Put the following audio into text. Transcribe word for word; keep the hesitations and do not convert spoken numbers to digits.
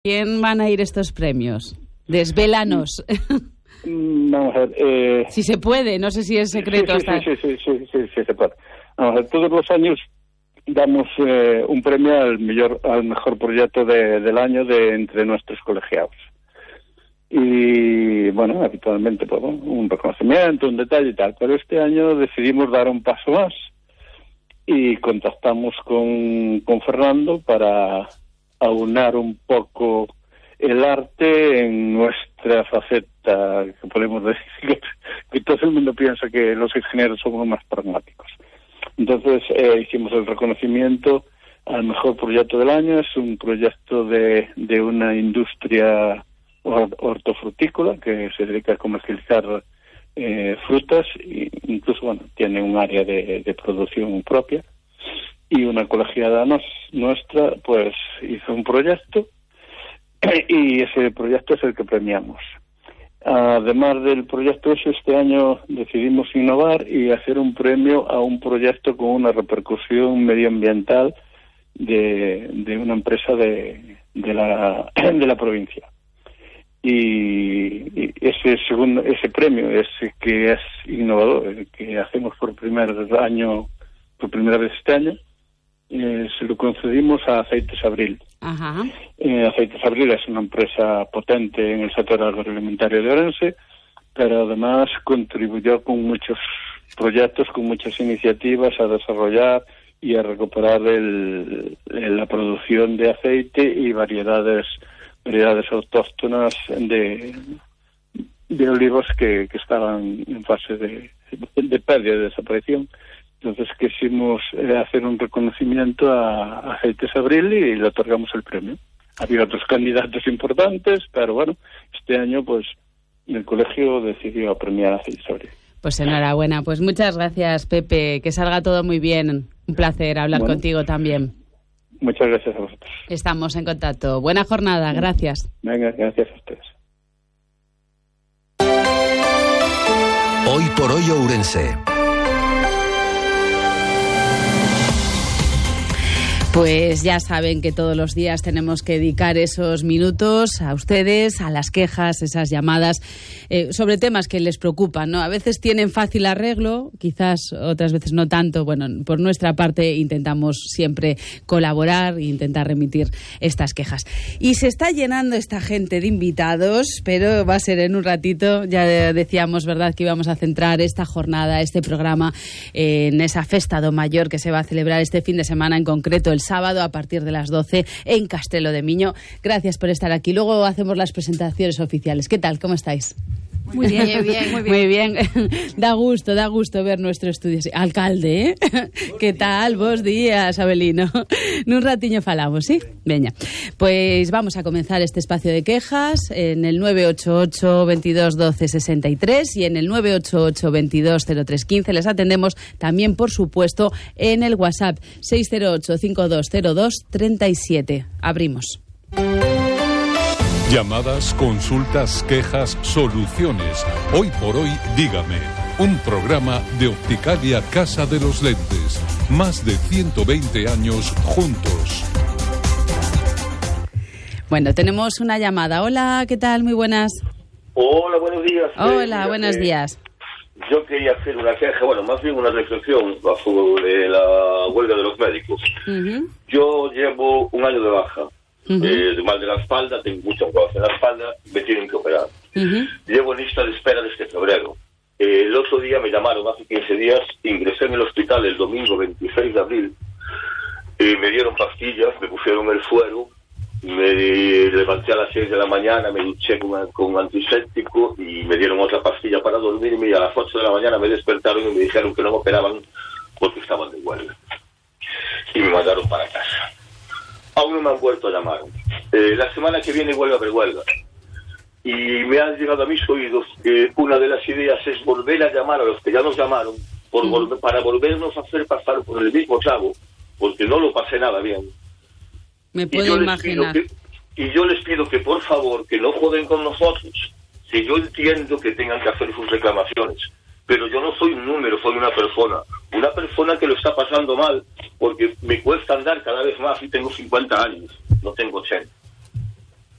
¿Quién van a ir estos premios? Desvélanos. Vamos a ver. Eh... Si se puede, no sé si es secreto. Sí, sí, sí, sí, sí, sí, sí, sí, se puede. Vamos a ver, todos los años damos eh, un premio al mejor, al mejor proyecto de, del año de entre nuestros colegiados. Y, bueno, habitualmente pues, un reconocimiento, un detalle y tal. Pero este año decidimos dar un paso más y contactamos con, con Fernando para aunar un poco el arte en nuestra faceta, que podemos decir que, que todo el mundo piensa que los ingenieros somos más pragmáticos. Entonces eh, hicimos el reconocimiento al mejor proyecto del año. Es un proyecto de, de una industria hortofrutícola que se dedica a comercializar eh, frutas e incluso bueno tiene un área de, de producción propia, y una colegiada nos, nuestra pues hizo un proyecto y ese proyecto es el que premiamos. Además del proyecto ese, este año decidimos innovar y hacer un premio a un proyecto con una repercusión medioambiental de, de una empresa de, de la de la provincia. Y, y ese segundo ese premio ese que es innovador, el que hacemos por primer año por primera vez este año, eh, se lo concedimos a Aceites Abril. Ajá. Eh, Aceites Abril es una empresa potente en el sector agroalimentario de Orense, pero además contribuyó con muchos proyectos, con muchas iniciativas a desarrollar y a recuperar el, la producción de aceite y variedades variedades autóctonas de, de olivos que, que estaban en fase de, de pérdida, de desaparición. Entonces quisimos eh, hacer un reconocimiento a, a Aceites Abril y le otorgamos el premio. Había otros candidatos importantes, pero bueno, este año pues el colegio decidió premiar a Aceites Abril. Pues enhorabuena. Pues muchas gracias, Pepe. Que salga todo muy bien. Un placer hablar bueno, contigo también. Muchas gracias a vosotros. Estamos en contacto. Buena jornada. Gracias. Venga, gracias a ustedes. Hoy por hoy Ourense. Pues ya saben que todos los días tenemos que dedicar esos minutos a ustedes, a las quejas, esas llamadas, eh, sobre temas que les preocupan, ¿no? A veces tienen fácil arreglo, quizás otras veces no tanto. Bueno, por nuestra parte intentamos siempre colaborar e intentar remitir estas quejas. Y se está llenando esta gente de invitados, pero va a ser en un ratito. Ya decíamos, ¿verdad?, que íbamos a centrar esta jornada, este programa, eh, en esa Festa do Mayor que se va a celebrar este fin de semana, en concreto el sábado a partir de las doce en Castelo de Miño. Gracias por estar aquí. Luego hacemos las presentaciones oficiales. ¿Qué tal? ¿Cómo estáis? Muy bien, muy bien, muy bien. Muy bien. Da gusto, da gusto ver nuestro estudio. Alcalde, ¿eh? ¿Qué tal? Bos días, Abelino. Nun ratiño falamos, ¿sí? Veña. Pues vamos a comenzar este espacio de quejas en el nueve ocho ocho, veintidós, doce, sesenta y tres y en el nueve ocho ocho, veintidós, cero tres, quince. Les atendemos también, por supuesto, en el WhatsApp seis cero ocho, cincuenta y dos cero dos, treinta y siete. Abrimos. Llamadas, consultas, quejas, soluciones. Hoy por hoy, dígame. Un programa de Opticalia Casa de los Lentes. Más de ciento veinte años juntos. Bueno, tenemos una llamada. Hola, ¿qué tal? Muy buenas. Hola, buenos días. Hola, eh, buenos eh, días. Yo quería hacer una queja, bueno, más bien una reflexión bajo de la huelga de los médicos. Uh-huh. Yo llevo un año de baja. Uh-huh. Eh, de mal de la espalda, tengo muchas cosas en la espalda, me tienen que operar. Uh-huh. Llevo en lista de espera desde febrero. Eh, el otro día me llamaron, hace quince días, ingresé en el hospital el domingo veintiséis de abril, eh, me dieron pastillas, me pusieron el suero, me levanté a las seis de la mañana, me duché con, con antiséptico y me dieron otra pastilla para dormirme, y a las ocho de la mañana me despertaron y me dijeron que no me operaban porque estaban de huelga. Y me mandaron para casa. Aún no me han vuelto a llamar. Eh, la semana que viene vuelve a haber huelga. Y me han llegado a mis oídos que una de las ideas es volver a llamar a los que ya nos llamaron por mm. volver, para volvernos a hacer pasar por el mismo chavo, porque no lo pasé nada bien. Me puedo imaginar. Que, y yo les pido que por favor que no joden con nosotros. Que yo entiendo que tengan que hacer sus reclamaciones, pero yo no soy un número, soy una persona. Una persona que lo está pasando mal, porque me cuesta andar cada vez más y tengo cincuenta años, no tengo ochenta.